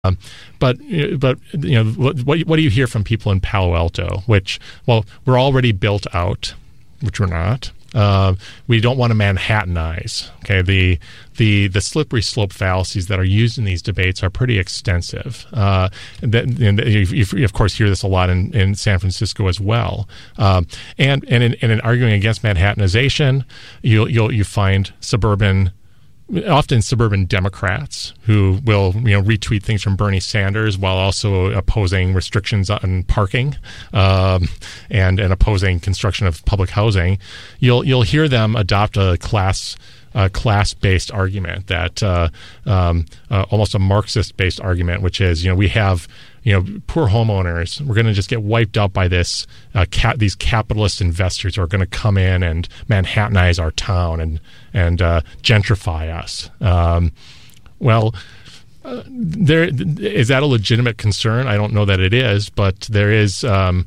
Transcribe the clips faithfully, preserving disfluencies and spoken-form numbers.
Um, but but you know what what do you hear from people in Palo Alto? Which well we're already built out, which we're not. Uh, we don't want to Manhattanize. Okay, the the the slippery slope fallacies that are used in these debates are pretty extensive. Uh, and, that, and you, you of course hear this a lot in, in San Francisco as well. Um, and and in, and in arguing against Manhattanization, you'll you'll you find suburban. Often suburban Democrats who will, you know, retweet things from Bernie Sanders while also opposing restrictions on parking um, and and opposing construction of public housing. You'll you'll hear them adopt a class uh, class-based argument that uh, um, uh, almost a Marxist-based argument, which is, you know, we have. You know, poor homeowners, we're going to just get wiped out by this. Uh, cap, these capitalist investors are going to come in and Manhattanize our town and and uh, gentrify us. Um, well, uh, there is that a legitimate concern? I don't know that it is, but there is. Um,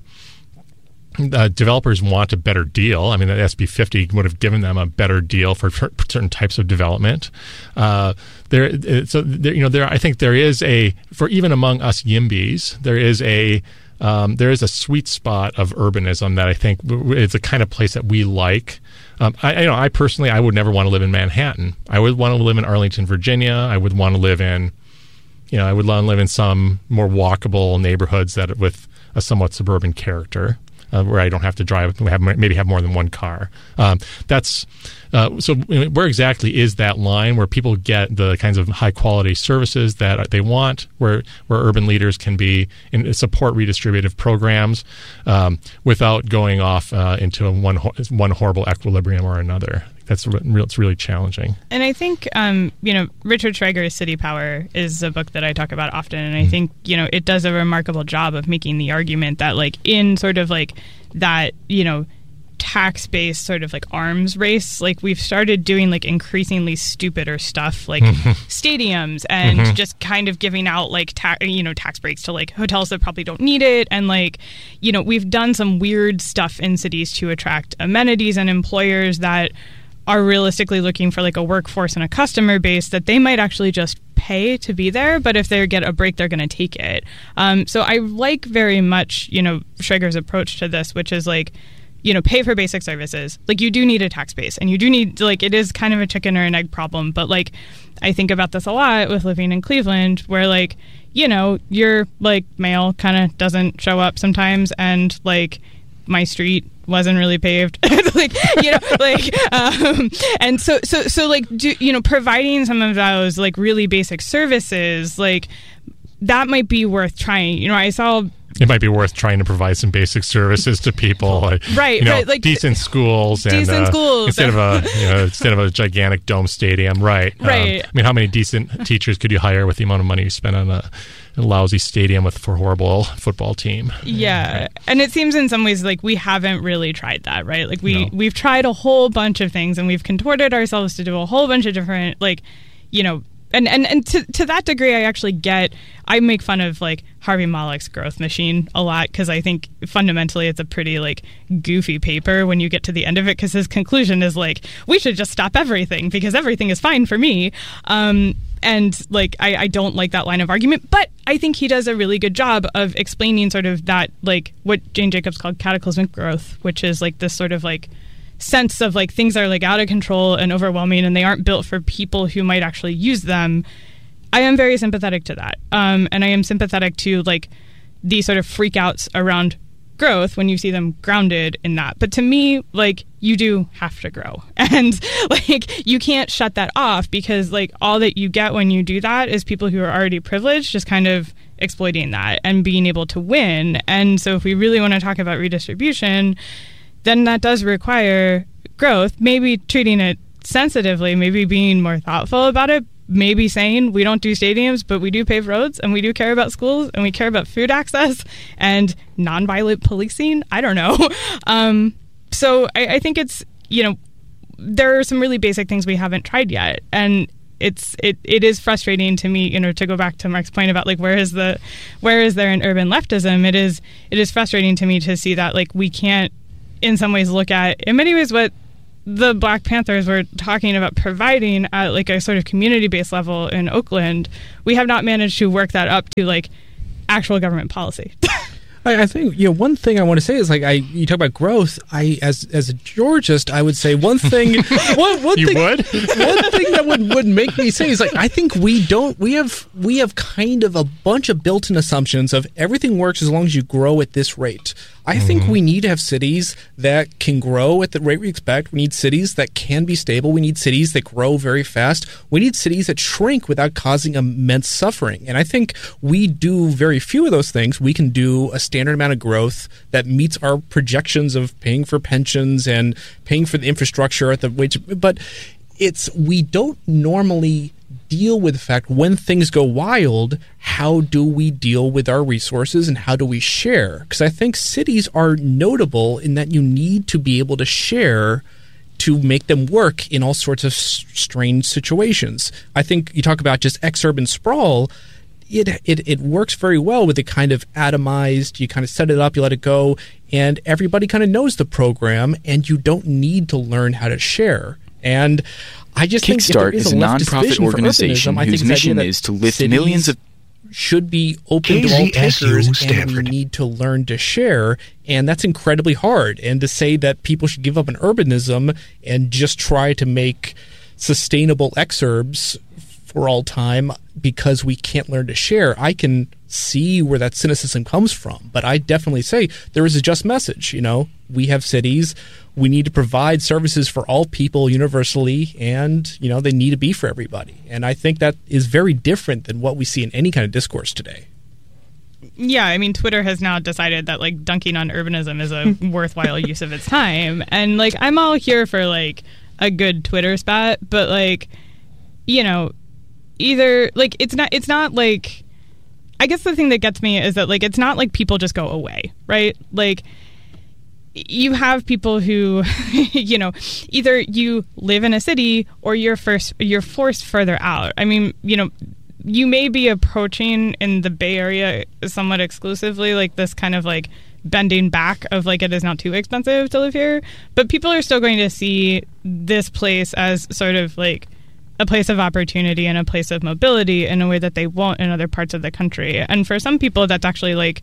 Uh, developers want a better deal. I mean, the S B fifty would have given them a better deal for certain types of development. Uh, there, so there, you know, there. I think there is a for even among us YIMBYs, there is a um, there is a sweet spot of urbanism that I think is the kind of place that we like. Um, I, you know, I personally, I would never want to live in Manhattan. I would want to live in Arlington, Virginia. I would want to live in, you know, I would want to live in some more walkable neighborhoods that with a somewhat suburban character. Uh, where I don't have to drive, have, maybe have more than one car. Um, that's uh, so. Where exactly is that line where people get the kinds of high quality services that they want? Where where urban leaders can be in support redistributive programs um, without going off uh, into a one one horrible equilibrium or another. That's real. It's really challenging. And I think, um, you know, Richard Schweiger's City Power is a book that I talk about often. And I mm-hmm. think, you know, it does a remarkable job of making the argument that, like, in sort of like that, you know, tax-based sort of like arms race, like we've started doing like increasingly stupider stuff like stadiums and mm-hmm. just kind of giving out like ta- you know tax breaks to like hotels that probably don't need it, and like, you know, we've done some weird stuff in cities to attract amenities and employers that are realistically looking for like a workforce and a customer base that they might actually just pay to be there, but if they get a break, they're going to take it. Um, so I like very much, you know, Schweiger's approach to this, which is like, you know, pay for basic services. Like, you do need a tax base, and you do need, like, it is kind of a chicken or an egg problem. But, like, I think about this a lot with living in Cleveland, where, like, you know, your, like, mail kind of doesn't show up sometimes, and, like, my street wasn't really paved. like, you know, like, um, and so, so, so, like, do, you know, providing some of those, like, really basic services, like, that might be worth trying. You know, I saw... It might be worth trying to provide some basic services to people, like, right? You know, right, like decent schools, decent and, uh, schools instead of a you know, instead of a gigantic dome stadium, right? Right. Um, I mean, how many decent teachers could you hire with the amount of money you spend on a, a lousy stadium with for a horrible football team? Yeah, right. And it seems in some ways like we haven't really tried that, right? Like we no. we've tried a whole bunch of things, and we've contorted ourselves to do a whole bunch of different, like, you know. And and, and to, to that degree, I actually get, I make fun of, like, Harvey Malek's Growth Machine a lot, because I think fundamentally it's a pretty, like, goofy paper when you get to the end of it, because his conclusion is, like, we should just stop everything because everything is fine for me. Um, and, like, I, I don't like that line of argument, but I think he does a really good job of explaining sort of that, like, what Jane Jacobs called cataclysmic growth, which is, like, this sort of, like, sense of like things are like out of control and overwhelming, and they aren't built for people who might actually use them. I am very sympathetic to that. Um, and I am sympathetic to like these sort of freakouts around growth when you see them grounded in that. But to me, like, you do have to grow. And like, you can't shut that off, because like all that you get when you do that is people who are already privileged just kind of exploiting that and being able to win. And so if we really want to talk about redistribution, then that does require growth, maybe treating it sensitively, maybe being more thoughtful about it, maybe saying we don't do stadiums, but we do pave roads, and we do care about schools, and we care about food access and nonviolent policing. I don't know. Um, so I, I think it's, you know, there are some really basic things we haven't tried yet. And it's it it is frustrating to me, you know, to go back to Mark's point about like where is the where is there an urban leftism? It is it is frustrating to me to see that like we can't in some ways look at, in many ways, what the Black Panthers were talking about providing at like a sort of community-based level in Oakland, we have not managed to work that up to like actual government policy. I, I think, you know, one thing I want to say is, like, I you talk about growth. I as as a Georgist, I would say one thing. one, one you thing, would? one thing that would, would make me say is, like, I think we don't. We have we have kind of a bunch of built-in assumptions of everything works as long as you grow at this rate. I mm-hmm. think we need to have cities that can grow at the rate we expect. We need cities that can be stable. We need cities that grow very fast. We need cities that shrink without causing immense suffering. And I think we do very few of those things. We can do a standard amount of growth that meets our projections of paying for pensions and paying for the infrastructure at the wage. But it's we don't normally deal with the fact when things go wild, how do we deal with our resources and how do we share? Because I think cities are notable in that you need to be able to share to make them work in all sorts of s- strange situations. I think you talk about just exurban sprawl. It, it it works very well with the kind of atomized, you kind of set it up, you let it go, and everybody kind of knows the program, and you don't need to learn how to share. And I just Kickstart think if there is is a a leftist nonprofit vision for organization urbanism, I think whose it's the mission idea is that to lift cities millions of should be open to all takers, and we need to learn to share, and that's incredibly hard. And to say that people should give up on urbanism and just try to make sustainable exurbs for all time because we can't learn to share, I can see where that cynicism comes from. But I definitely say there is a just message. You know, we have cities, we need to provide services for all people universally, and, you know, they need to be for everybody. And I think that is very different than what we see in any kind of discourse today. Yeah, I mean, Twitter has now decided that, like, dunking on urbanism is a worthwhile use of its time. And, like, I'm all here for, like, a good Twitter spat, but, like, you know, either, like, it's not, it's not, like, I guess the thing that gets me is that, like, it's not like people just go away, right? Like, you have people who, you know, either you live in a city or you're first, you're forced further out. I mean, you know, you may be approaching in the Bay Area somewhat exclusively, like, this kind of, like, bending back of, like, it is not too expensive to live here, but people are still going to see this place as sort of, like, a place of opportunity and a place of mobility in a way that they won't in other parts of the country. And for some people, that's actually, like,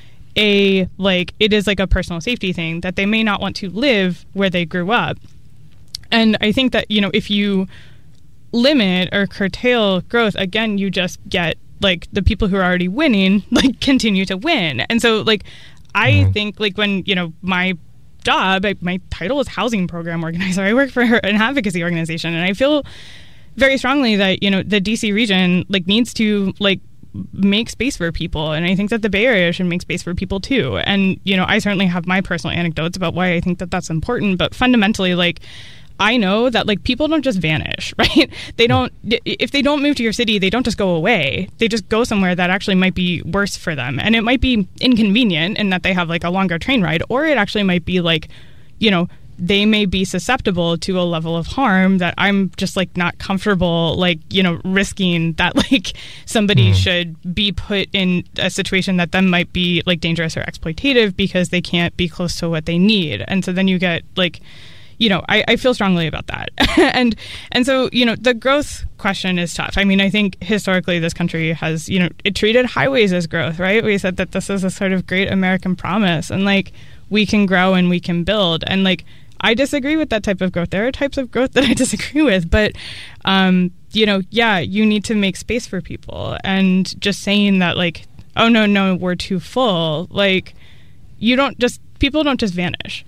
a, like, it is like a personal safety thing that they may not want to live where they grew up. And I think that, you know, if you limit or curtail growth, again, you just get, like, the people who are already winning, like, continue to win. And so, like, I mm-hmm. think, like, when, you know, my job, I, my title is housing program organizer. I work for an advocacy organization, and I feel very strongly that, you know, the D C region, like, needs to, like, make space for people. And I think that the Bay Area should make space for people too. And, you know, I certainly have my personal anecdotes about why I think that that's important. But fundamentally, like, I know that, like, people don't just vanish, right? They don't, if they don't move to your city, they don't just go away. They just go somewhere that actually might be worse for them. And it might be inconvenient in that they have, like, a longer train ride, or it actually might be, like, you know, they may be susceptible to a level of harm that I'm just, like, not comfortable, like, you know, risking that, like, somebody mm. should be put in a situation that then might be, like, dangerous or exploitative because they can't be close to what they need. And so then you get, like, you know, I, I feel strongly about that. and and so, you know, the growth question is tough. I mean, I think historically this country has, you know, it treated highways as growth, right? We said that this is a sort of great American promise, and, like, we can grow and we can build. And, like, I disagree with that type of growth. There are types of growth that I disagree with, but, um, you know, yeah, you need to make space for people. And just saying that, like, oh, no, no, we're too full, like, you don't just, people don't just vanish.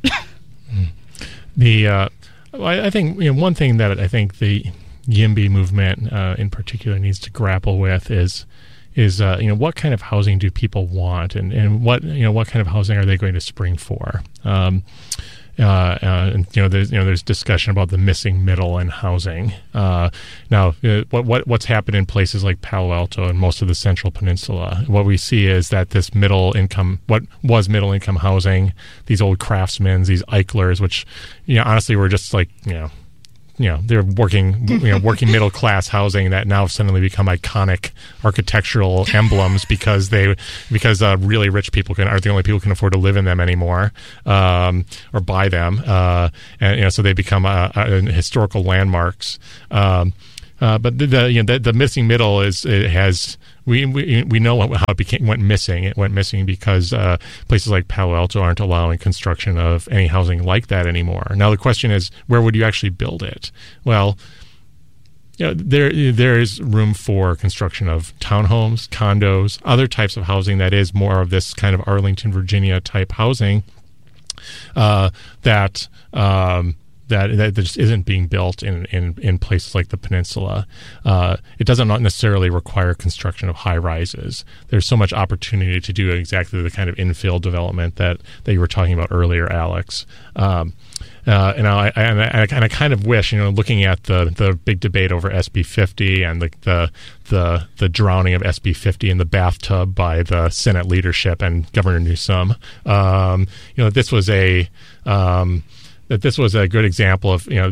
the, uh, I think, you know, one thing that I think the YIMBY movement uh, in particular needs to grapple with is, is uh, you know, what kind of housing do people want, and, and what, you know, what kind of housing are they going to spring for? Um, Uh, uh, and, you know, there's you know there's discussion about the missing middle in housing. Uh, now, uh, what what what's happened in places like Palo Alto and most of the Central Peninsula, what we see is that this middle income, what was middle income housing, these old craftsmen, these Eichlers, which, you know, honestly were just, like, you know, you know they're working you know working middle class housing that now suddenly become iconic architectural emblems because they because uh, really rich people can are the only people who can afford to live in them anymore um, or buy them, uh, and you know so they become uh, uh, historical landmarks. Um, uh, but the, the you know the, the missing middle is it has. We, we we know how it became went missing. It went missing because uh, places like Palo Alto aren't allowing construction of any housing like that anymore. Now the question is, where would you actually build it? Well, you know, there there is room for construction of townhomes, condos, other types of housing that is more of this kind of Arlington, Virginia type housing uh, that. Um, That, that just isn't being built in, in, in places like the peninsula. Uh, it doesn't not necessarily require construction of high rises. There's so much opportunity to do exactly the kind of infill development that, that you were talking about earlier, Alex. Um, uh, and, I, and, I, and I kind of wish, you know, looking at the, the big debate over S B fifty and the, the the the drowning of S B fifty in the bathtub by the Senate leadership and Governor Newsom, um, you know, this was a um, that this was a good example of, you know,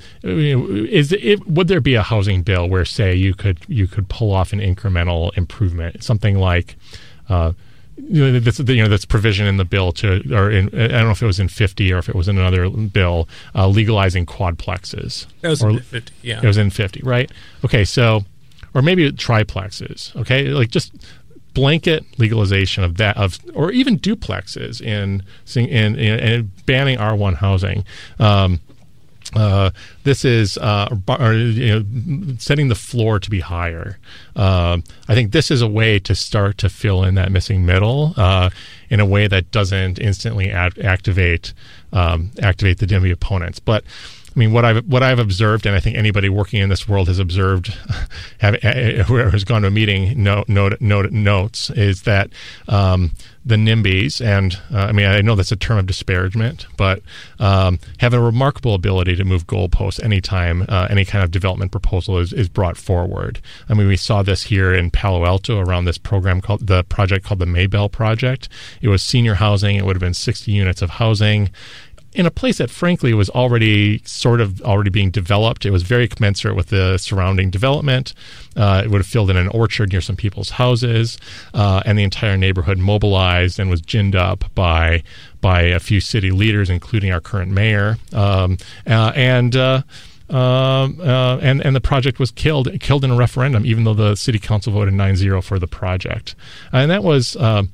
is it, would there be a housing bill where, say, you could you could pull off an incremental improvement, something like, uh, you know, this you know this provision in the bill to, or in, I don't know if it was in fifty or if it was in another bill, uh, legalizing quadplexes. That was or, in fifty, yeah. It was in fifty, right? Okay, so, or maybe triplexes. Okay, like just. Blanket legalization of that, of or even duplexes in in, in, in banning R one housing. Um, uh, this is uh, or, you know, setting the floor to be higher. Uh, I think this is a way to start to fill in that missing middle uh, in a way that doesn't instantly ad- activate um, activate the D M V opponents, but. I mean, what I've what I've observed, and I think anybody working in this world has observed, have, whoever has gone to a meeting note, note, note, notes, is that um, the NIMBYs, and uh, I mean, I know that's a term of disparagement, but um, have a remarkable ability to move goalposts anytime uh, any kind of development proposal is, is brought forward. I mean, we saw this here in Palo Alto around this program called the project called the Maybell Project. It was senior housing. It would have been sixty units of housing. In a place that, frankly, was already sort of already being developed. It was very commensurate with the surrounding development. Uh, it would have filled in an orchard near some people's houses, uh, and the entire neighborhood mobilized and was ginned up by by a few city leaders, including our current mayor. Um, uh, and uh, Um, uh, and and the project was killed killed in a referendum, even though the city council voted nine zero for the project. And that was. Uh,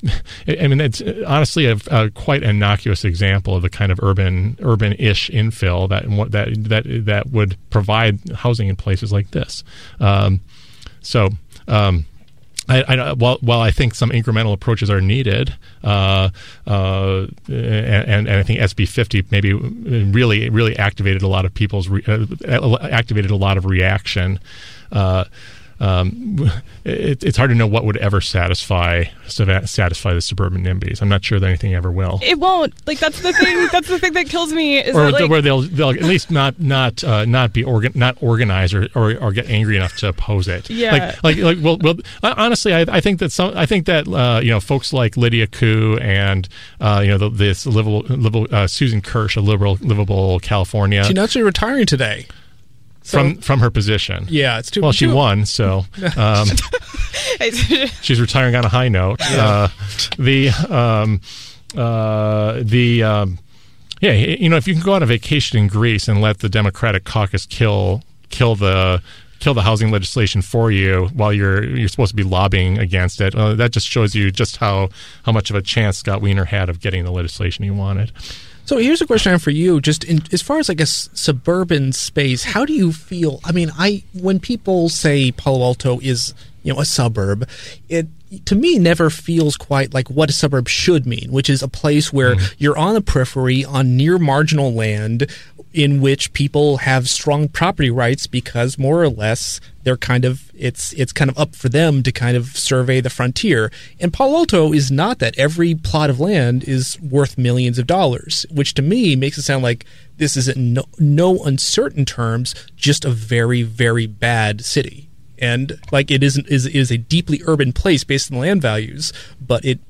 I mean, it's honestly a, a quite innocuous example of the kind of urban, urban-ish infill that that that that would provide housing in places like this. Um, so, um, I, I, while while I think some incremental approaches are needed, uh, uh, and and I think S B fifty maybe really really activated a lot of people's re, uh, activated a lot of reaction. Uh, Um, it, it's hard to know what would ever satisfy satisfy the suburban NIMBYs. I'm not sure that anything ever will. It won't. Like that's the thing. That's the thing that kills me. Is or that, like, where they'll they'll at least not not uh, not be organ not organized or, or, or get angry enough to oppose it. Yeah. Like like like well, well honestly, I, I think that some I think that uh, you know folks like Lydia Koo and uh, you know the, this livable, livable uh, Susan Kirsch of Liberal Livable California. She's actually retiring today. So, from from her position. Yeah, it's too well. She too, won, so um, she's retiring on a high note. Yeah. Uh, the um, uh, the um, yeah, you know, if you can go on a vacation in Greece and let the Democratic caucus kill kill the kill the housing legislation for you while you're you're supposed to be lobbying against it, uh, that just shows you just how how much of a chance Scott Wiener had of getting the legislation he wanted. So here's a question I have for you. Just in, as far as like a s- suburban space, how do you feel? I mean, I when people say Palo Alto is, you know, a suburb, it to me never feels quite like what a suburb should mean, which is a place where mm. you're on the periphery, on near marginal land, in which people have strong property rights because more or less they're kind of it's it's kind of up for them to kind of survey the frontier. And Palo Alto is not that. Every plot of land is worth millions of dollars, which to me makes it sound like this is in no, no uncertain terms just a very, very bad city. And like it isn't is is a deeply urban place based on land values, but it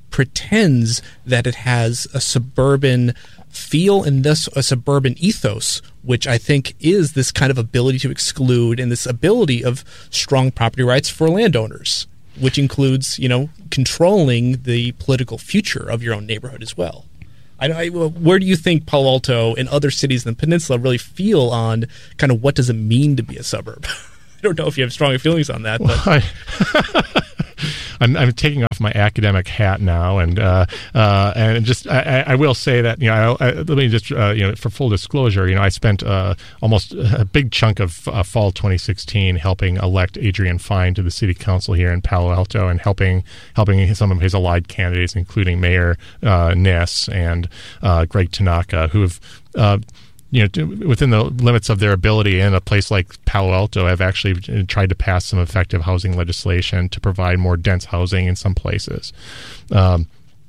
pretends that it has a suburban feel and thus a suburban ethos, which I think is this kind of ability to exclude and this ability of strong property rights for landowners, which includes, you know, controlling the political future of your own neighborhood as well. I, I, where do you think Palo Alto and other cities in the peninsula really feel on kind of what does it mean to be a suburb? I don't know if you have strong feelings on that. But. Well, I, I'm, I'm taking off my academic hat now, and uh, uh, and just I, I will say that, you know I, I, let me just uh, you know for full disclosure, you know I spent uh, almost a big chunk of uh, fall twenty sixteen helping elect Adrian Fine to the city council here in Palo Alto, and helping helping some of his allied candidates, including Mayor uh, Ness and uh, Greg Tanaka, who have. Uh, you know, within the limits of their ability in a place like Palo Alto, have actually tried to pass some effective housing legislation to provide more dense housing in some places. Um,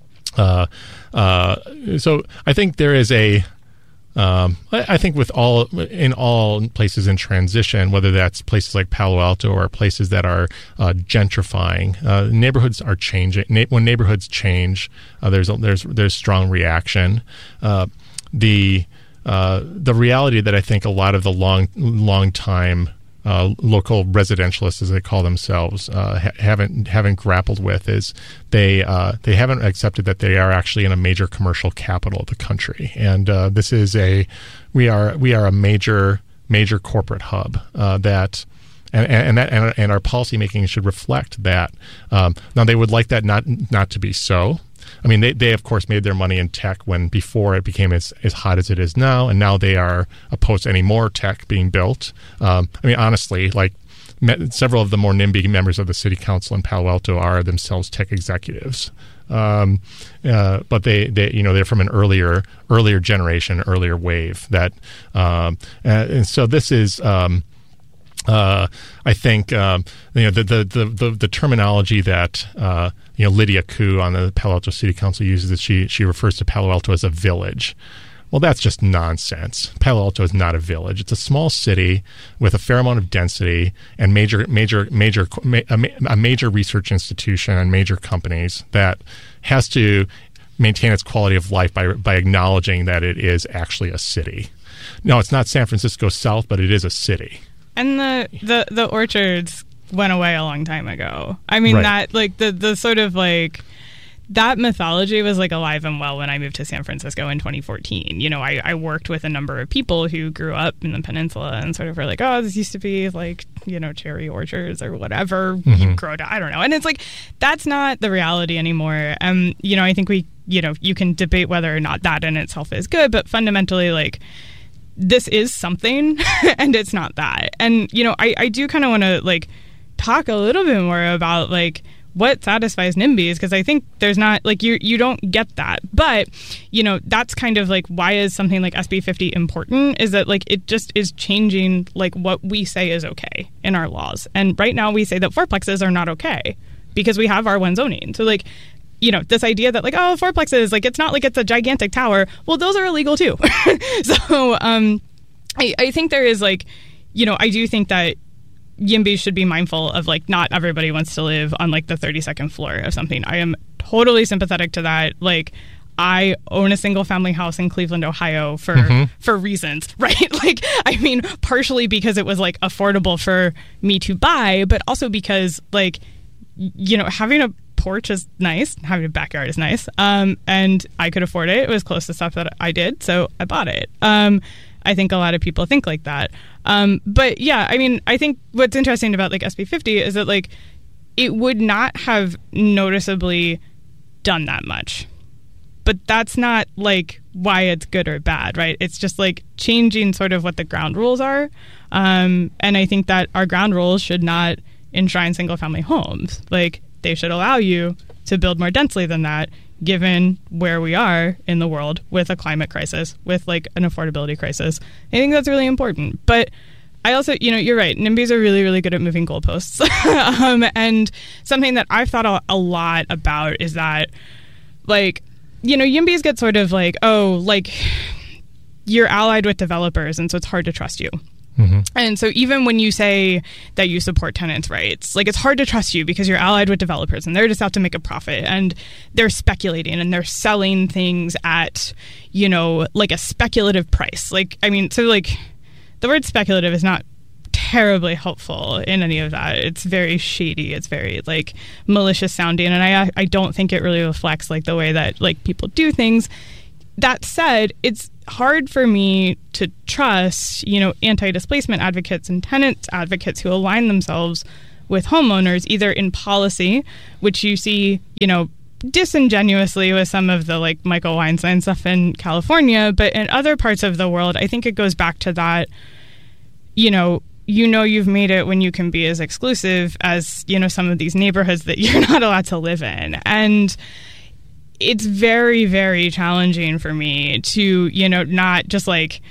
uh, uh, so I think there is a, um, I, I think with all, in all places in transition, whether that's places like Palo Alto or places that are uh, gentrifying, uh, neighborhoods are changing. Na- when neighborhoods change, uh, there's, a, there's, there's strong reaction. Uh, the, Uh, the reality that I think a lot of the long, long time uh, local residentialists, as they call themselves, uh, ha- haven't haven't grappled with is they uh, they haven't accepted that they are actually in a major commercial capital of the country, and uh, this is a we are we are a major major corporate hub uh, that. And, and that and, and our policymaking should reflect that. Um, now, they would like that not not to be so. I mean, they, they of course made their money in tech when before it became as, as hot as it is now, and now they are opposed to any more tech being built. Um, I mean, honestly, like me, several of the more NIMBY members of the city council in Palo Alto are themselves tech executives. Um, uh, but they, they, you know, they're from an earlier earlier generation, earlier wave. That, um, and, and so this is. Um, Uh, I think um, you know the, the the the the terminology that uh, you know Lydia Koo on the Palo Alto City Council uses, that she she refers to Palo Alto as a village. Well, that's just nonsense. Palo Alto is not a village. It's a small city with a fair amount of density and major major major a major research institution and major companies that has to maintain its quality of life by by acknowledging that it is actually a city. No, it's not San Francisco South, but it is a city. And the, the, the orchards went away a long time ago. I mean, right. that, like, the, the sort of, like, that mythology was, like, alive and well when I moved to San Francisco in twenty fourteen. You know, I, I worked with a number of people who grew up in the peninsula and sort of were like, oh, this used to be, like, you know, cherry orchards or whatever. Mm-hmm. You grow to, I don't know. And it's like, that's not the reality anymore. Um, you know, I think we, you know, you can debate whether or not that in itself is good, but fundamentally, like, this is something and it's not that. And, you know, I, I do kind of want to, like, talk a little bit more about, like, what satisfies NIMBYs, because I think there's not, like, you you don't get that. But, you know, that's kind of, like, why is something like S B fifty important, is that, like, it just is changing, like, what we say is okay in our laws. And right now we say that fourplexes are not okay because we have R one zoning. So, like, you know, this idea that, like, oh, fourplexes, like, it's not like it's a gigantic tower. Well, those are illegal, too. so um, I, I think there is, like, you know, I do think that YIMBYs should be mindful of, like, not everybody wants to live on, like, the thirty-second floor of something. I am totally sympathetic to that. Like, I own a single-family house in Cleveland, Ohio for mm-hmm. for reasons, right? Like, I mean, partially because it was, like, affordable for me to buy, but also because, like, you know, having a porch is nice, having a backyard is nice, um, and I could afford it. It was close to stuff that I did, so I bought it. Um, I think a lot of people think like that. Um, but yeah, I mean, I think what's interesting about, like, S B fifty is that, like, it would not have noticeably done that much. But that's not, like, why it's good or bad, right? It's just, like, changing sort of what the ground rules are. Um, and I think that our ground rules should not enshrine single-family homes. Like, they should allow you to build more densely than that, given where we are in the world with a climate crisis, with, like, an affordability crisis. I think that's really important. But I also, you know, you're right. NIMBYs are really, really good at moving goalposts. um, and something that I've thought a, a lot about is that, like, you know, YIMBYs get sort of like, oh, like, you're allied with developers, and so it's hard to trust you. Mm-hmm. And so even when you say that you support tenants' rights, like it's hard to trust you because you're allied with developers and they're just out to make a profit and they're speculating and they're selling things at, you know, like a speculative price. Like, I mean, so like the word speculative is not terribly helpful in any of that. It's very shady. It's very like malicious sounding. And I, I don't think it really reflects like the way that like people do things. That said, it's hard for me to trust, you know, anti-displacement advocates and tenant advocates who align themselves with homeowners, either in policy, which you see, you know, disingenuously with some of the like Michael Weinstein stuff in California, but in other parts of the world, I think it goes back to that, you know, you know you've made it when you can be as exclusive as, you know, some of these neighborhoods that you're not allowed to live in. And it's very, very challenging for me to, you know, not just like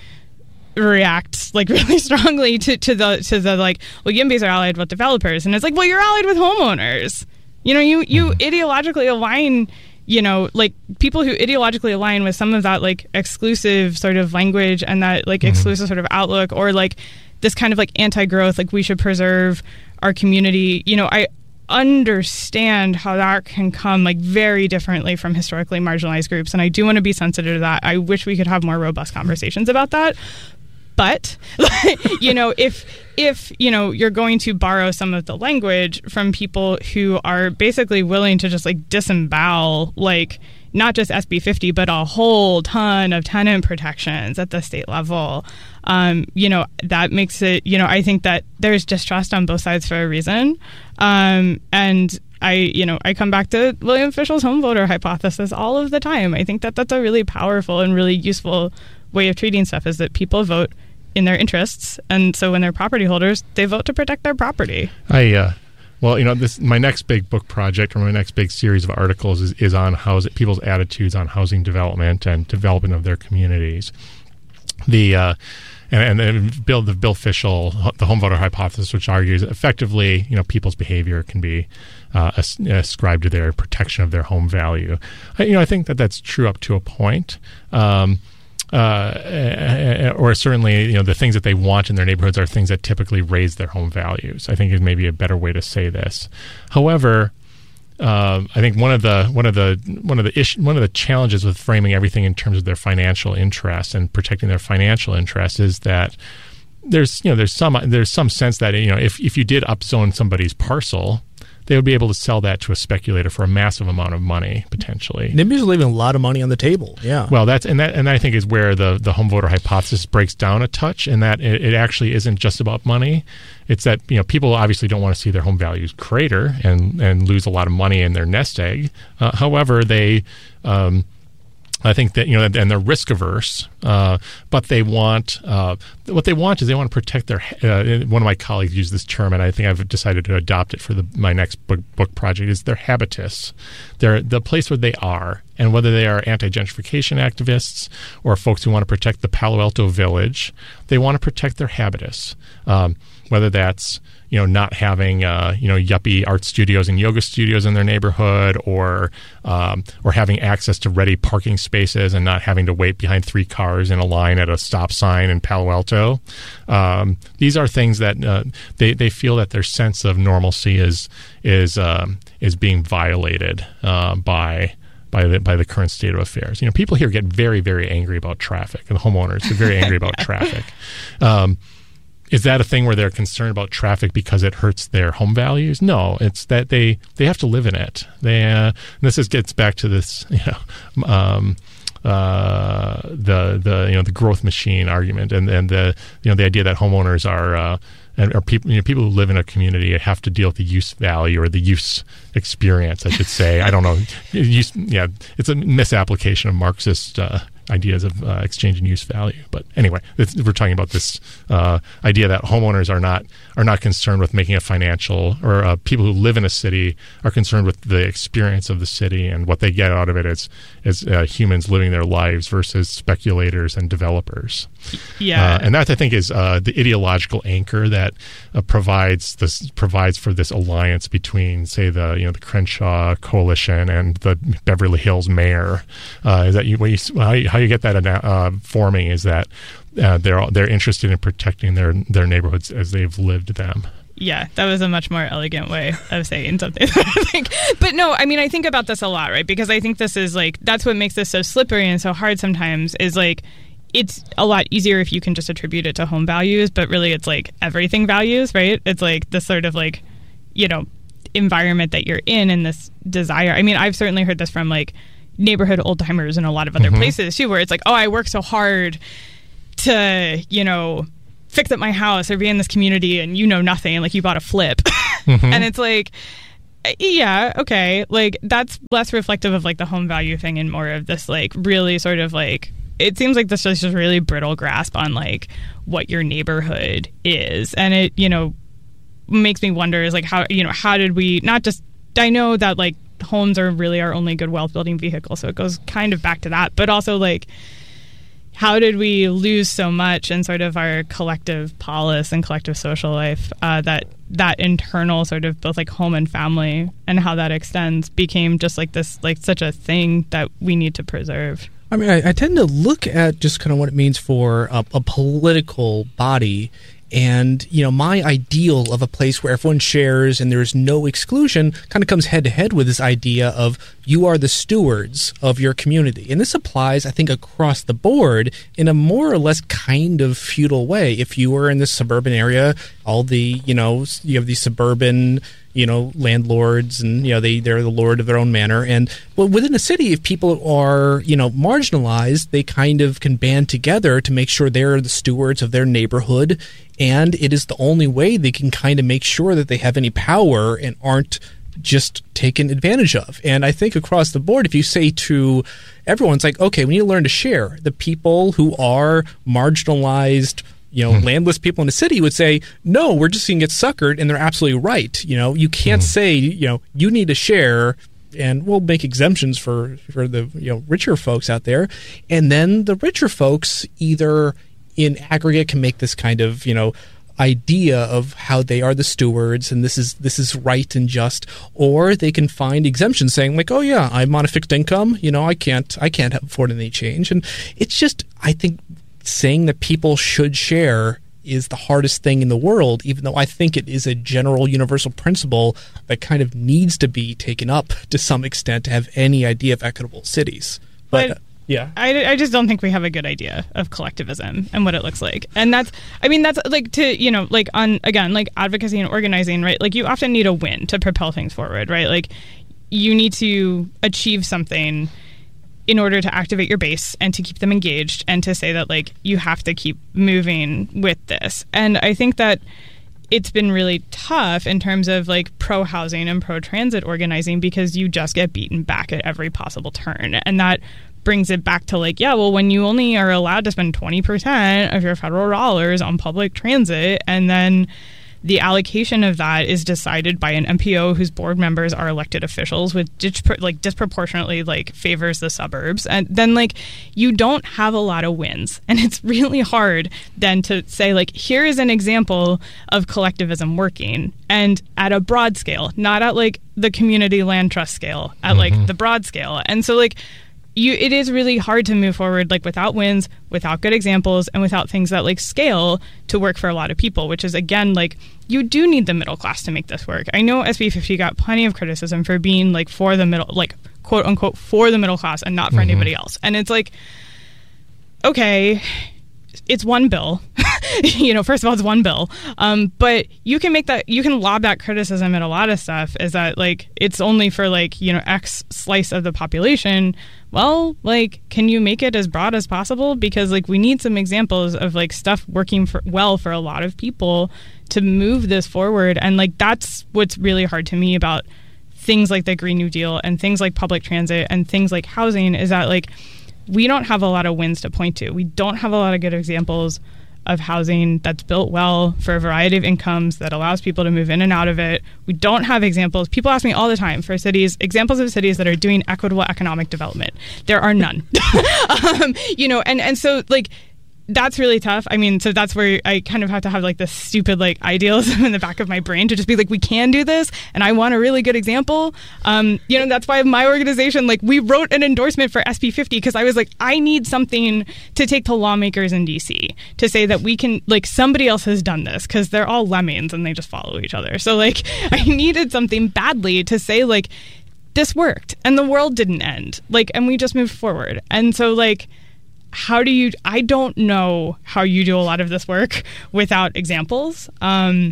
react like really strongly to, to the to the like, well, YIMBYs are allied with developers, and it's like, well, you're allied with homeowners. You know, you you ideologically align, you know, like people who ideologically align with some of that like exclusive sort of language and that like mm-hmm. exclusive sort of outlook, or like this kind of like anti-growth, like we should preserve our community. You know, I understand how that can come like very differently from historically marginalized groups, and I do want to be sensitive to that. I wish we could have more robust conversations about that. But you know, if if you know you're going to borrow some of the language from people who are basically willing to just like disembowel like not just S B fifty, but a whole ton of tenant protections at the state level, um, you know, that makes it, you know, I think that there's distrust on both sides for a reason. Um, and I, you know, I come back to William Fischel's home voter hypothesis all of the time. I think that that's a really powerful and really useful way of treating stuff, is that people vote in their interests. And so when they're property holders, they vote to protect their property. I, uh, Well, you know, this my next big book project, or my next big series of articles is, is on housing, people's attitudes on housing development and development of their communities. The uh, and, and Bill, the Bill Fischel, the home voter hypothesis, which argues effectively, you know, people's behavior can be uh, as, ascribed to their protection of their home value. I, you know, I think that that's true up to a point. Um, Uh, or certainly, you know, the things that they want in their neighborhoods are things that typically raise their home values, I think is maybe a better way to say this. However, uh, I think one of the one of the one of the issue, one of the challenges with framing everything in terms of their financial interests and protecting their financial interests is that there's you know there's some there's some sense that, you know, if if you did upzone somebody's parcel, they would be able to sell that to a speculator for a massive amount of money, potentially. NIMBYs are leaving a lot of money on the table. Yeah. Well, that's and that and I think is where the, the home voter hypothesis breaks down a touch, in that it, it actually isn't just about money. It's that, you know, people obviously don't want to see their home values crater and and lose a lot of money in their nest egg. Uh, however, they. Um, I think that, you know, and they're risk averse, uh, but they want uh, what they want is they want to protect their. Uh, one of my colleagues used this term, and I think I've decided to adopt it for the, my next book, book project. Is their habitus, they're the place where they are, and whether they are anti-gentrification activists or folks who want to protect the Palo Alto Village, they want to protect their habitus. Um, whether that's, you know, not having, uh, you know, yuppie art studios and yoga studios in their neighborhood, or um, or having access to ready parking spaces and not having to wait behind three cars in a line at a stop sign in Palo Alto. Um, these are things that uh, they they feel that their sense of normalcy is is um, is being violated uh, by. By the by the current state of affairs. You know, people here get very, very angry about traffic, and the homeowners get very angry about traffic. Um, is that a thing where they're concerned about traffic because it hurts their home values? No, it's that they, they have to live in it. They uh, and this is, gets back to this, you know, um, uh, the the you know the growth machine argument, and and the you know the idea that homeowners are. Uh, And or people, you know, people who live in a community have to deal with the use value or the use experience, I should say. I don't know. Use, yeah, it's a misapplication of Marxist uh, ideas of uh, exchange and use value. But anyway, it's, we're talking about this uh, idea that homeowners are not are not concerned with making a financial, or uh, people who live in a city are concerned with the experience of the city and what they get out of it as as uh, humans living their lives versus speculators and developers. Yeah, uh, and that, I think, is uh, the ideological anchor that uh, provides this provides for this alliance between, say, the you know the Crenshaw coalition and the Beverly Hills mayor. Uh, is that you, what you how, you how you get that uh, forming is that uh, they're they're interested in protecting their their neighborhoods as they've lived them. Yeah, that was a much more elegant way of saying something. I think. But no, I mean, I think about this a lot, right? Because I think this is like, that's what makes this so slippery and so hard sometimes is like, it's a lot easier if you can just attribute it to home values, but really it's like everything values, right? It's like this sort of like, you know, environment that you're in and this desire. I mean, I've certainly heard this from like neighborhood old timers and a lot of other mm-hmm. places too, where it's like, oh, I work so hard to, you know, fix up my house or be in this community and you know nothing, like you bought a flip. Mm-hmm. And it's like, yeah, okay, like that's less reflective of like the home value thing and more of this like really sort of like, it seems like this is just really brittle grasp on like what your neighborhood is. And it, you know, makes me wonder is like how, you know, how did we not just, I know that like homes are really our only good wealth building vehicle, so it goes kind of back to that, but also like how did we lose so much in sort of our collective polis and collective social life uh, that that internal sort of both like home and family and how that extends became just like this, like such a thing that we need to preserve. I mean, I, I tend to look at just kind of what it means for a, a political body. And, you know, my ideal of a place where everyone shares and there's no exclusion kind of comes head to head with this idea of you are the stewards of your community. And this applies, I think, across the board in a more or less kind of feudal way. If you were in this suburban area, all the, you know, you have these suburban, you know, landlords and, you know, they, they're the lord of their own manor. And well, within a city, if people are, you know, marginalized, they kind of can band together to make sure they're the stewards of their neighborhood. And it is the only way they can kind of make sure that they have any power and aren't just taken advantage of. And I think across the board, if you say to everyone, it's like, okay, we need to learn to share. The people who are marginalized, you know, hmm. landless people in the city would say, no, we're just going to get suckered, and they're absolutely right. You know, you can't hmm. say, you know, you need to share, and we'll make exemptions for, for the, you know, richer folks out there. And then the richer folks either in aggregate can make this kind of, you know, idea of how they are the stewards and this is this is right and just, or they can find exemptions saying like, oh yeah, I'm on a fixed income, you know, I can't I can't afford any change. And it's just, I think saying that people should share is the hardest thing in the world, even though I think it is a general universal principle that kind of needs to be taken up to some extent to have any idea of equitable cities. But, but yeah, I, I just don't think we have a good idea of collectivism and what it looks like. And that's, I mean, that's like to, you know, like on, again, like advocacy and organizing, right? Like you often need a win to propel things forward, right? Like you need to achieve something in order to activate your base and to keep them engaged and to say that like you have to keep moving with this. And I think that it's been really tough in terms of like pro housing and pro transit organizing because you just get beaten back at every possible turn. And that brings it back to like, yeah, well, when you only are allowed to spend twenty percent of your federal dollars on public transit, and then the allocation of that is decided by an M P O whose board members are elected officials, which like disproportionately like favors the suburbs, and then like you don't have a lot of wins, and it's really hard then to say like, here is an example of collectivism working, and at a broad scale, not at like the community land trust scale, at mm-hmm. like the broad scale, and so like. You, it is really hard to move forward like without wins, without good examples, and without things that like scale to work for a lot of people, which is again like you do need the middle class to make this work. I know S B fifty got plenty of criticism for being like for the middle, like quote unquote for the middle class and not for mm-hmm. anybody else. And it's like, okay, it's one bill. You know, first of all, it's one bill. Um, but you can make that, you can lob that criticism at a lot of stuff is that like, it's only for like, you know, X slice of the population. Well, like, can you make it as broad as possible? Because like, we need some examples of like stuff working for, well for a lot of people to move this forward. And like, that's what's really hard to me about things like the Green New Deal and things like public transit and things like housing is that like, we don't have a lot of wins to point to. We don't have a lot of good examples of housing that's built well for a variety of incomes that allows people to move in and out of it. We don't have examples. People ask me all the time for cities, examples of cities that are doing equitable economic development. There are none. um, you know, and, and so like that's really tough. I mean, so that's where I kind of have to have like this stupid like idealism in the back of my brain to just be like, we can do this, and I want a really good example. Um, you know, that's why my organization, like, we wrote an endorsement for S B fifty because I was like, I need something to take to lawmakers in D C to say that we can, like, somebody else has done this, because they're all lemmings and they just follow each other. So like, I needed something badly to say like, this worked and the world didn't end, like, and we just moved forward. And so like, how do you, I don't know how you do a lot of this work without examples. Um,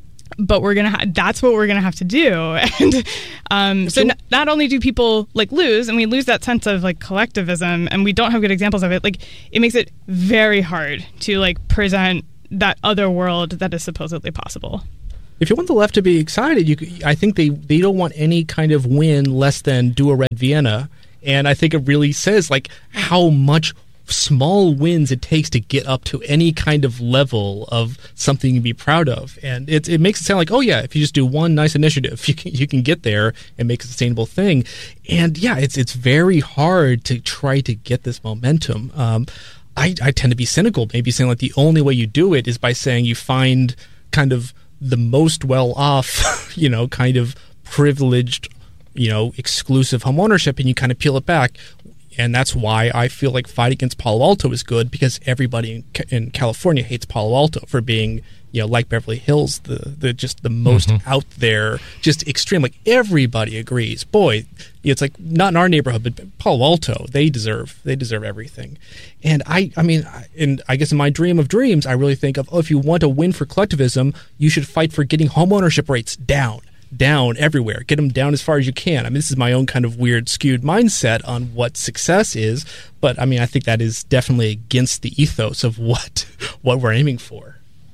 but we're going to, ha- that's what we're going to have to do. And um, so, so n- not only do people like lose, and we lose that sense of like collectivism, and we don't have good examples of it, like, it makes it very hard to like present that other world that is supposedly possible. If you want the left to be excited, you, I think they, they don't want any kind of win less than do a red Vienna. And I think it really says like how much small wins it takes to get up to any kind of level of something to be proud of. And it, it makes it sound like, oh yeah, if you just do one nice initiative, you can, you can get there and make a sustainable thing. And yeah, it's it's very hard to try to get this momentum. Um, I, I tend to be cynical, maybe saying like the only way you do it is by saying you find kind of the most well-off, you know, kind of privileged, you know, exclusive home ownership, and you kind of peel it back. And that's why I feel like Fight Against Palo Alto is good, because everybody in, in California hates Palo Alto for being, you know, like Beverly Hills, the, the just the most mm-hmm. out there, just extreme. Like, everybody agrees. Boy, it's like not in our neighborhood, but Palo Alto, they deserve they deserve everything. And I, I mean, and I guess in my dream of dreams, I really think of, oh, if you want to win for collectivism, you should fight for getting home ownership rates down. down everywhere. Get them down as far as you can. I mean, this is my own kind of weird skewed mindset on what success is, but I mean, I think that is definitely against the ethos of what what we're aiming for.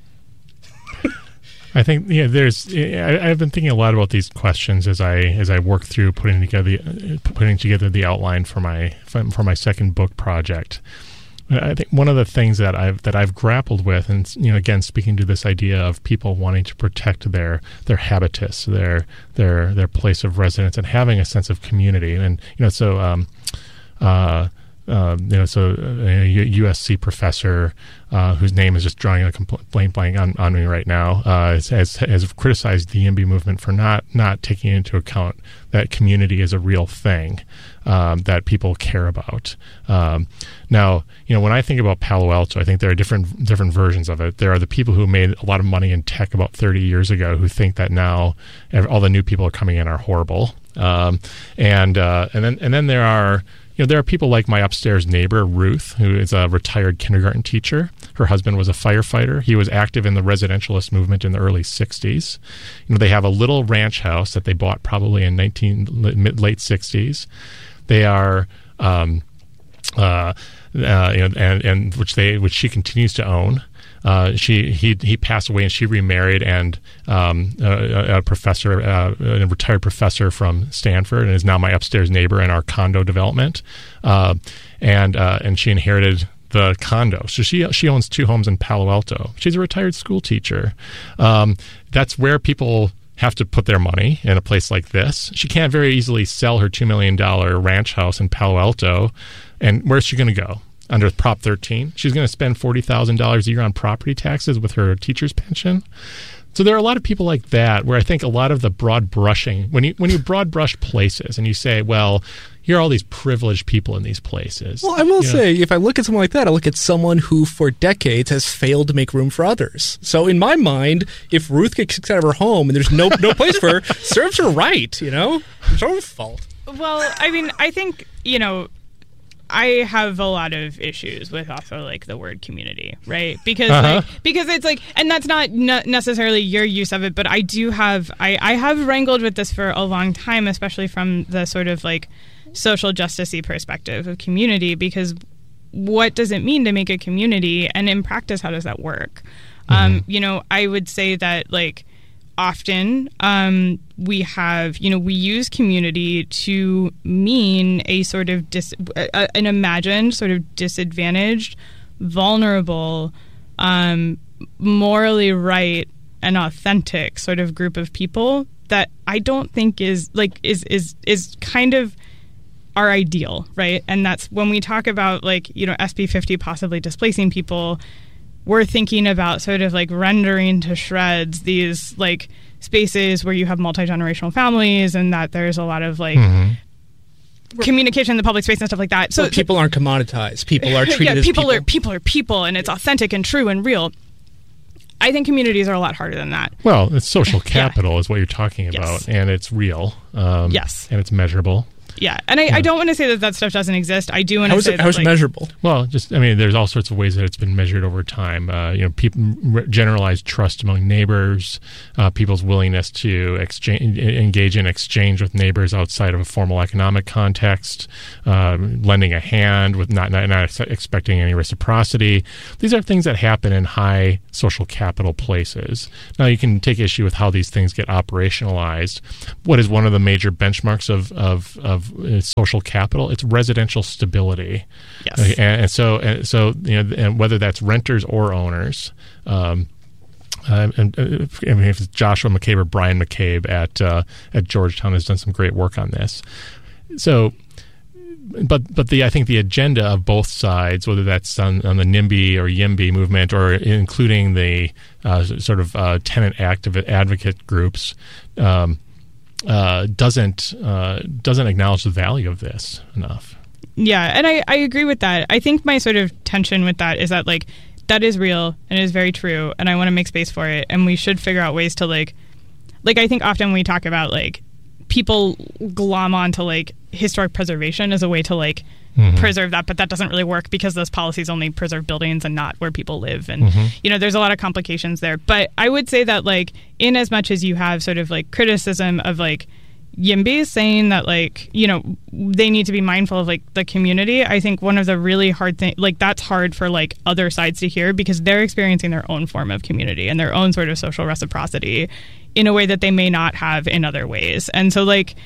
I think yeah, there's. I, I've been thinking a lot about these questions as I as I work through putting together putting together the outline for my for my second book project. I think one of the things that I've that I've grappled with, and you know, again, speaking to this idea of people wanting to protect their their habitus, their their their place of residence, and having a sense of community, and you know, so um, uh, uh, you know, so a U S C professor uh, whose name is just drawing a blank blank on, on me right now uh, has has criticized the YIMBY movement for not not taking into account that community is a real thing. Um, that people care about. Um, now, you know, when I think about Palo Alto, I think there are different different versions of it. There are the people who made a lot of money in tech about thirty years ago who think that now all the new people are coming in are horrible. Um, and uh, and then and then there are you know there are people like my upstairs neighbor Ruth, who is a retired kindergarten teacher. Her husband was a firefighter. He was active in the residentialist movement in the early sixties. You know, they have a little ranch house that they bought probably in nineteen late sixties. They are, um, uh, uh, you know, and, and which they which she continues to own. Uh, she he he passed away and she remarried, and um, a, a professor, uh, a retired professor from Stanford, and is now my upstairs neighbor in our condo development. Uh, and uh, and she inherited the condo, so she she owns two homes in Palo Alto. She's a retired school teacher. Um, that's where people have to put their money in a place like this. She can't very easily sell her two million dollars ranch house in Palo Alto. And where's she going to go? Under Prop thirteen? She's going to spend forty thousand dollars a year on property taxes with her teacher's pension. So there are a lot of people like that where I think a lot of the broad brushing, when you when you broad brush places and you say, well, here are all these privileged people in these places. Well, I will you say, know, if I look at someone like that, I look at someone who for decades has failed to make room for others. So in my mind, if Ruth gets kicked out of her home and there's no no place for her, serves her right, you know? It's her own fault. Well, I mean, I think, you know, I have a lot of issues with also like the word community, right? Because uh-huh. like, because it's like, and that's not ne- necessarily your use of it, but I do have, I, I have wrangled with this for a long time, especially from the sort of like social justice-y perspective of community, because what does it mean to make a community? And in practice, how does that work? Mm-hmm. Um, you know, I would say that like often um, we have, you know, we use community to mean a sort of dis- uh, an imagined sort of disadvantaged, vulnerable, um, morally right and authentic sort of group of people that I don't think is like is is is kind of our ideal, right? And that's when we talk about like, you know, S B fifty possibly displacing people, we're thinking about sort of like rendering to shreds these like spaces where you have multi-generational families and that there's a lot of like mm-hmm. communication in the public space and stuff like that. So well, people aren't commoditized. People are treated yeah, as people. people. Are, people are people and it's authentic and true and real. I think communities are a lot harder than that. Well, it's social capital yeah. is what you're talking about, yes. and it's real. Um, yes. And it's measurable. Yeah, and I, yeah. I don't want to say that that stuff doesn't exist. I do want to say it, that how is like, it measurable? Well, just I mean, there's all sorts of ways that it's been measured over time. Uh, you know, people generalized trust among neighbors, uh, people's willingness to exchange, engage in exchange with neighbors outside of a formal economic context, uh, lending a hand with not, not not expecting any reciprocity. These are things that happen in high social capital places. Now, you can take issue with how these things get operationalized. What is one of the major benchmarks of of, of social capital? It's residential stability. Yes. Okay, and, and so, and so, you know, and whether that's renters or owners. Um, uh, and, uh, I mean, if it's Joshua McCabe or Brian McCabe at uh, at Georgetown has done some great work on this. So, but but the I think the agenda of both sides, whether that's on, on the NIMBY or YIMBY movement, or including the uh, sort of uh, tenant active advocate groups. Um, Uh, doesn't uh, doesn't acknowledge the value of this enough. Yeah, and I, I agree with that. I think my sort of tension with that is that like that is real and it is very true, and I want to make space for it, and we should figure out ways to like like I think often we talk about like people glom onto like historic preservation as a way to like mm-hmm. preserve that, but that doesn't really work because those policies only preserve buildings and not where people live, and mm-hmm. you know there's a lot of complications there. But I would say that like in as much as you have sort of like criticism of like YIMBY saying that like you know they need to be mindful of like the community, I think one of the really hard thing like that's hard for like other sides to hear because they're experiencing their own form of community and their own sort of social reciprocity in a way that they may not have in other ways. And so like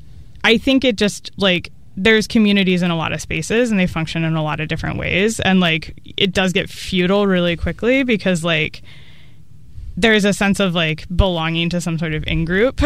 I think it just like there's communities in a lot of spaces and they function in a lot of different ways, and like it does get futile really quickly because like there's a sense of like belonging to some sort of in-group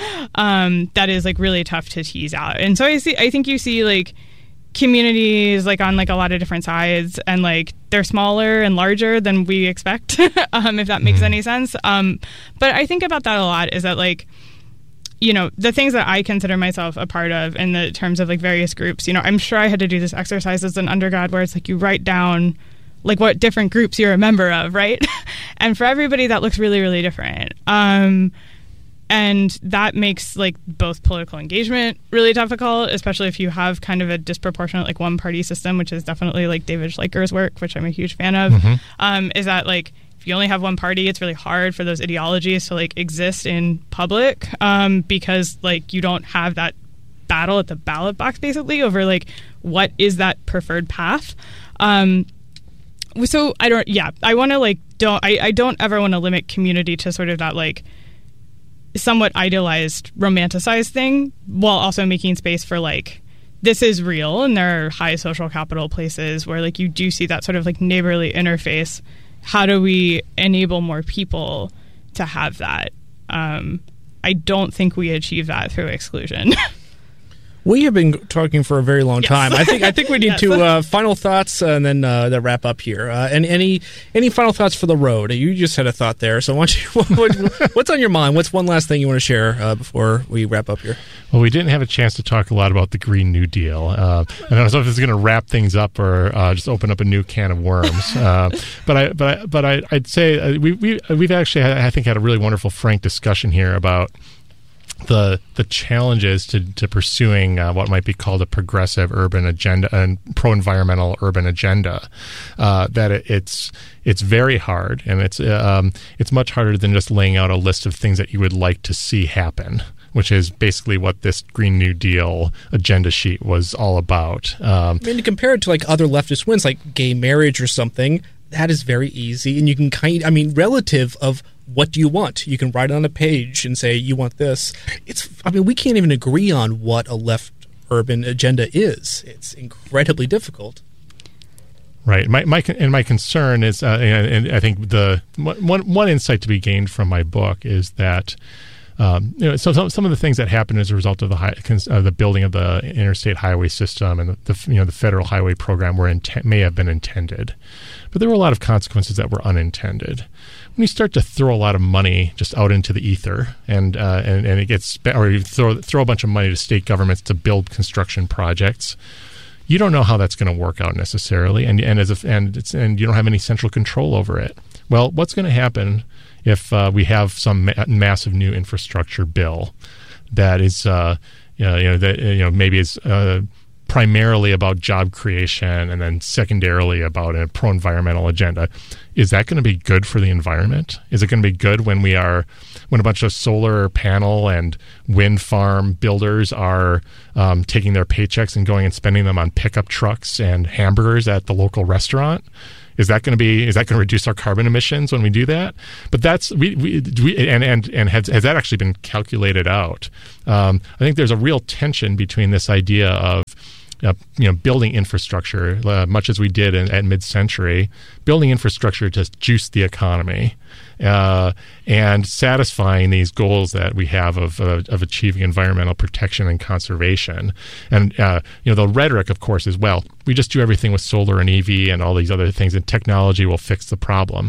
um, that is like really tough to tease out. And so I see, I think you see like communities like on like a lot of different sides, and like they're smaller and larger than we expect, um, if that makes mm-hmm. any sense. Um, but I think about that a lot is that like, you know, the things that I consider myself a part of in the terms of like various groups, you know, I'm sure I had to do this exercise as an undergrad where it's like you write down like what different groups you're a member of, right? And for everybody that looks really, really different. Um, and that makes like both political engagement really difficult, especially if you have kind of a disproportionate like one party system, which is definitely like David Schleicher's work, which I'm a huge fan of, mm-hmm. um, is that like if you only have one party, it's really hard for those ideologies to like exist in public um, because like you don't have that battle at the ballot box basically over like what is that preferred path. Um, so I don't, yeah, I want to like, don't, I, I don't ever want to limit community to sort of that like somewhat idealized, romanticized thing while also making space for like, this is real and there are high social capital places where like you do see that sort of like neighborly interface. How do we enable more people to have that? Um, I don't think we achieve that through exclusion. We have been talking for a very long yes. time. I think I think we need yes. to uh, final thoughts uh, and then uh, the wrap up here. Uh, and any any final thoughts for the road? You just had a thought there, so why don't you, what, what's on your mind? What's one last thing you want to share uh, before we wrap up here? Well, we didn't have a chance to talk a lot about the Green New Deal. Uh, I don't know if it's going to wrap things up or uh, just open up a new can of worms. Uh, but I but I, but I, I'd say uh, we we we've actually had, I think had a really wonderful frank discussion here about the the challenges to, to pursuing uh, what might be called a progressive urban agenda and pro-environmental urban agenda. Uh, that it, it's it's very hard, and it's um, it's much harder than just laying out a list of things that you would like to see happen, which is basically what this Green New Deal agenda sheet was all about. Um, I mean, to compare it to like other leftist wins, like gay marriage or something, that is very easy, and you can kind I mean, relative of what do you want? You can write it on a page and say you want this. It's I mean, we can't even agree on what a left urban agenda is. It's incredibly difficult. Right. My my and my concern is, uh, and, and I think the one one insight to be gained from my book is that Um, you know, so some, some of the things that happened as a result of the high, uh, the building of the interstate highway system and the, the you know the federal highway program were inten- may have been intended, but there were a lot of consequences that were unintended. When you start to throw a lot of money just out into the ether, and uh, and, and it gets spent, or you throw throw a bunch of money to state governments to build construction projects, you don't know how that's going to work out necessarily, and and as a, and it's and you don't have any central control over it. Well, what's going to happen if uh, we have some ma- massive new infrastructure bill that is, uh, you know, you know, that you know maybe is uh, primarily about job creation and then secondarily about a pro-environmental agenda? Is that going to be good for the environment? Is it going to be good when we are when a bunch of solar panel and wind farm builders are um, taking their paychecks and going and spending them on pickup trucks and hamburgers at the local restaurant? Is that going to be? Is that going to reduce our carbon emissions when we do that? But that's we, we, we and and and has has that actually been calculated out? Um, I think there's a real tension between this idea of uh, you know building infrastructure, uh, much as we did in, at mid-century, building infrastructure to juice the economy, uh, and satisfying these goals that we have of uh, of achieving environmental protection and conservation. And uh, you know the rhetoric, of course, is, well, we just do everything with solar and E V and all these other things, and technology will fix the problem.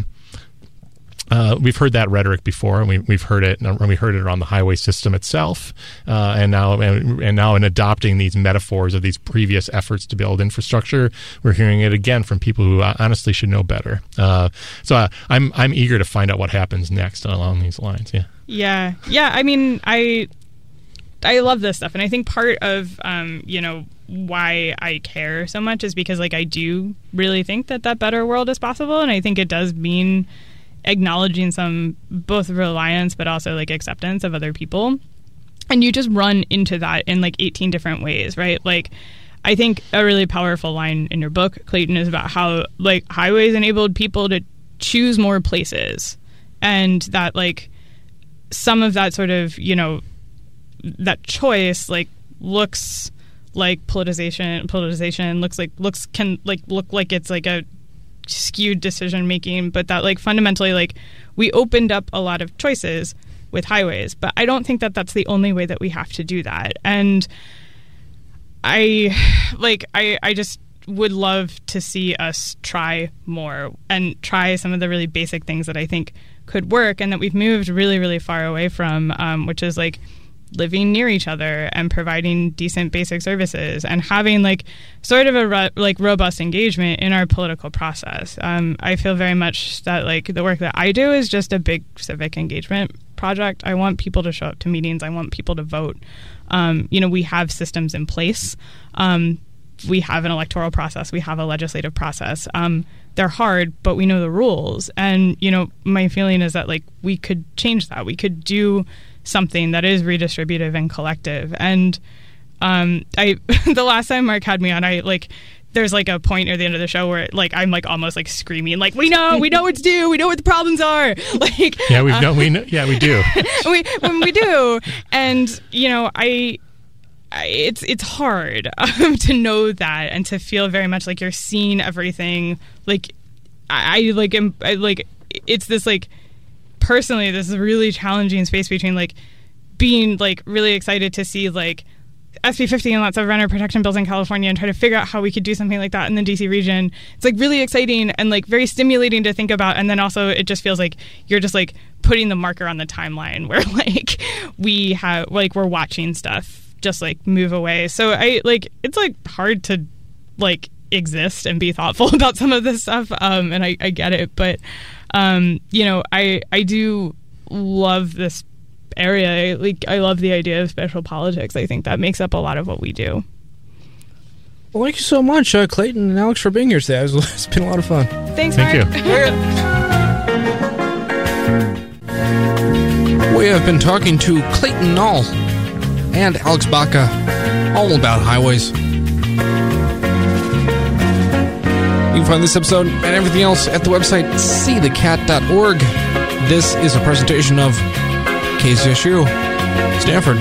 Uh, we've heard that rhetoric before, and we, we've heard it, and we heard it around the highway system itself, uh, and now and, and now in adopting these metaphors of these previous efforts to build infrastructure, we're hearing it again from people who honestly should know better. Uh, so uh, I'm I'm eager to find out what happens next along these lines. Yeah, yeah, yeah. I mean, I I love this stuff, and I think part of um, you know why I care so much is because like I do really think that that better world is possible, and I think it does mean acknowledging some both reliance but also like acceptance of other people. And you just run into that in like eighteen different ways, right? Like I think a really powerful line in your book, Clayton, is about how like highways enabled people to choose more places, and that like some of that sort of, you know, that choice like looks like politicization politicization looks like looks can like look like it's like a skewed decision making, but that like fundamentally like we opened up a lot of choices with highways, but I don't think that that's the only way that we have to do that. And I like I I just would love to see us try more and try some of the really basic things that I think could work and that we've moved really really far away from, um, which is like living near each other and providing decent basic services and having like sort of a ro- like robust engagement in our political process. Um, I feel very much that like the work that I do is just a big civic engagement project. I want people to show up to meetings. I want people to vote. Um, you know, we have systems in place. Um, we have an electoral process. We have a legislative process. Um, they're hard, but we know the rules. And, you know, my feeling is that like we could change that. We could do something that is redistributive and collective. And um, I, the last time Mark had me on, I like, there's like a point near the end of the show where like I'm like almost like screaming, like we know, we know what to do, we know what the problems are. Like yeah, we know, uh, we know, yeah, we do. we when we do, and you know, I. I it's it's hard um, to know that and to feel very much like you're seeing everything. Like I, I like am I, like it's this like. Personally, this is a really challenging space between like being like really excited to see like S B fifty and lots of renter protection bills in California and try to figure out how we could do something like that in the D C region. It's like really exciting and like very stimulating to think about. And then also it just feels like you're just like putting the marker on the timeline where like we have like we're watching stuff just like move away. So I like it's like hard to like exist and be thoughtful about some of this stuff. Um, and I, I get it, but Um, you know, I I do love this area. I, like, I love the idea of special politics. I think that makes up a lot of what we do. Well, thank you so much, uh, Clayton and Alex, for being here today. It was, it's been a lot of fun. Thanks, Thank Mark. you. We have been talking to Clayton Null and Alex Baca all about highways. You can find this episode and everything else at the website see the cat dot org. This is a presentation of K C S U, Stanford.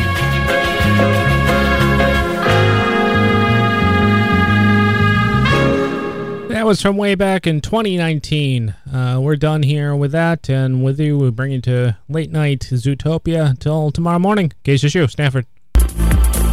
That was from way back in twenty nineteen. Uh, we're done here with that, and with you, we bring you to late night Zootopia till tomorrow morning. Geisha Shu, Stanford.